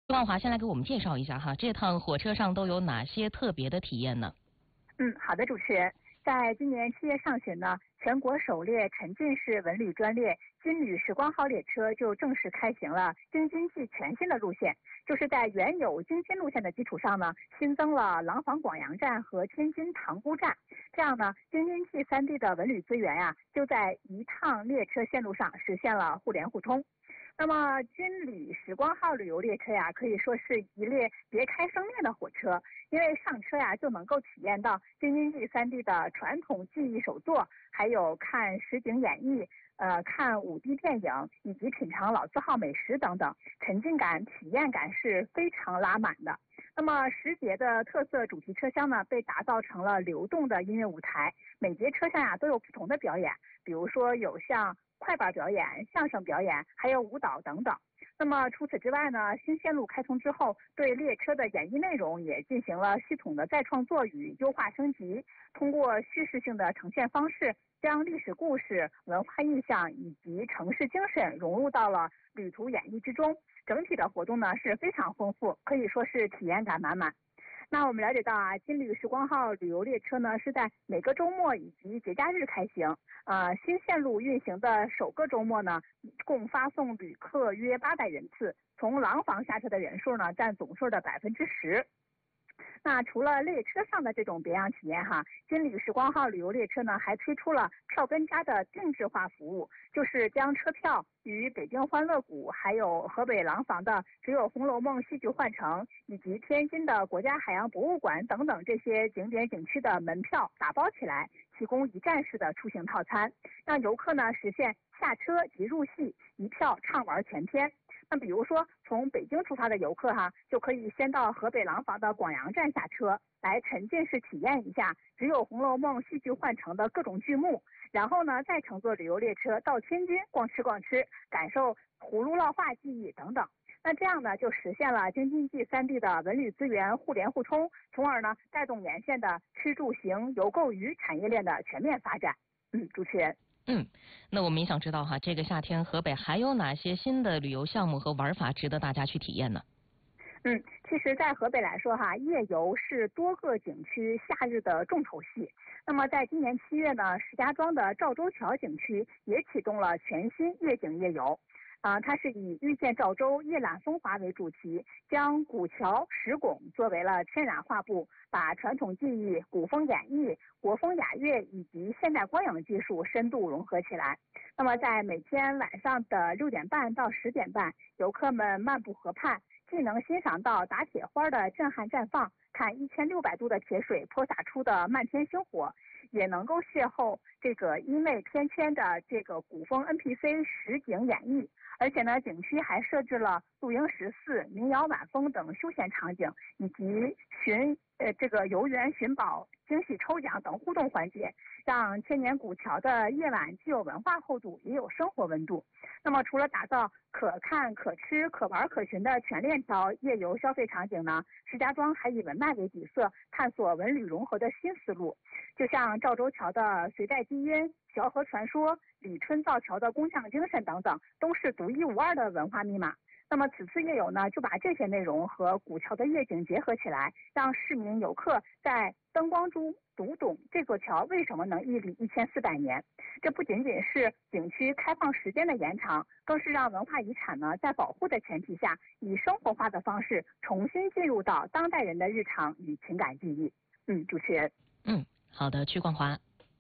万华先来给我们介绍一下哈，这趟火车上都有哪些特别的体验呢？ 好的，主持人，在今年7月上旬呢，全国首列沉浸式文旅专列金旅时光号列车就正式开行了京津冀全新的路线，就是在原有京津路线的基础上呢，新增了廊坊广阳站和天津塘沽站，这样呢，京津冀3地的文旅资源就在一趟列车线路上实现了互联互通。那么金旅时光号旅游列车可以说是一列别开生面的火车，因为上车就能够体验到京津冀3地的传统技艺手作，还有看实景演绎，看5D 电影，以及品尝老字号美食等等，沉浸感、体验感是非常拉满的。那么10节的特色主题车厢呢，被打造成了流动的音乐舞台，每节车厢都有不同的表演，比如说有像快板表演、相声表演，还有舞蹈等等。那么除此之外呢，新线路开通之后，对列车的演绎内容也进行了系统的再创作与优化升级，通过叙事性的呈现方式，将历史故事、文化意象以及城市精神融入到了旅途演绎之中。整体的活动呢是非常丰富，可以说是体验感满满。那我们了解到金旅时光号旅游列车呢是在每个周末以及节假日开行。新线路运行的首个周末呢，共发送旅客约800人次，从廊坊下车的人数呢占总数的10%。那除了列车上的这种别样体验金旅时光号旅游列车呢还推出了票根家的定制化服务，就是将车票与北京欢乐谷，还有河北廊坊的只有红楼梦戏剧幻城，以及天津的国家海洋博物馆等等这些景点景区的门票打包起来，提供一站式的出行套餐，让游客呢实现下车即入戏，一票畅玩全天。那比如说从北京出发的游客就可以先到河北廊坊的广阳站下车，来沉浸式体验一下只有红楼梦戏剧幻城的各种剧目，然后呢再乘坐旅游列车到天津逛吃逛吃，感受葫芦烙画技艺等等。那这样呢就实现了京津冀3地的文旅资源互联互通，从而呢带动沿线的吃住行游购娱产业链的全面发展。主持人。 那我们也想知道这个夏天河北还有哪些新的旅游项目和玩法值得大家去体验呢？ 其实在河北来说夜游是多个景区夏日的重头戏。那么在今年7月呢，石家庄的赵州桥景区也启动了全新夜景夜游。它是以遇见赵州夜览风华为主题，将古桥石拱作为了天然画布，把传统技艺、古风演绎、国风雅乐以及现代光影技术深度融合起来。那么在每天晚上的6点半到10点半，游客们漫步河畔，既能欣赏到打铁花的震撼绽放，看1600度的铁水泼洒出的漫天星火，也能够邂逅这个音味翩跹的这个古风 NPC 实景演绎。而且呢，景区还设置了露营14、民谣晚风等休闲场景，以及这个游园寻宝、惊喜抽奖等互动环节，让千年古桥的夜晚既有文化厚度，也有生活温度。那么除了打造可看可吃可玩可寻的全链条夜游消费场景呢，石家庄还以文脉为底色，探索文旅融合的新思路。就像赵州桥的隋代基因、小河传说、李春造桥的工匠精神等等，都是独一无二的文化密码。那么此次夜游呢，就把这些内容和古桥的夜景结合起来，让市民游客在灯光中读懂这座桥为什么能屹立1400年。这不仅仅是景区开放时间的延长，更是让文化遗产呢在保护的前提下，以生活化的方式重新进入到当代人的日常与情感记忆。主持人。 好的，去光华。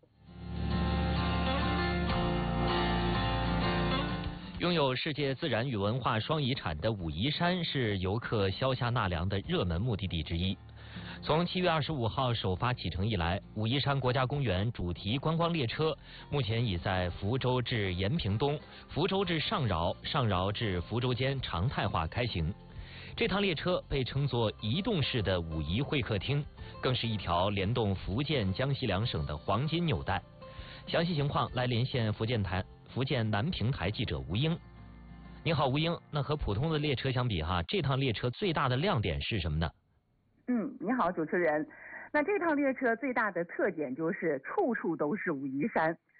拥有世界自然与文化双遗产的武夷山是游客消夏纳凉的热门目的地之一。从7月25号首发启程以来，武夷山国家公园主题观光列车目前已在福州至延平东、福州至上饶、上饶至福州间常态化开行。这趟列车被称作移动式的武夷会客厅，更是一条联动福建、江西两省的黄金纽带。详细情况来连线福建南平台记者吴英。你好，吴英。那和普通的列车相比这趟列车最大的亮点是什么呢？ 你好，主持人。那这趟列车最大的特点就是处处都是武夷山，